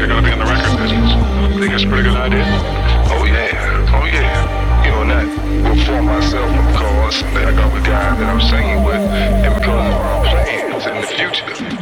you're gonna be in the record business. Think it's a pretty good idea? Oh yeah, oh yeah. You know, not for myself, of course. I got the guy that I'm singing with, and because of our plans in the future.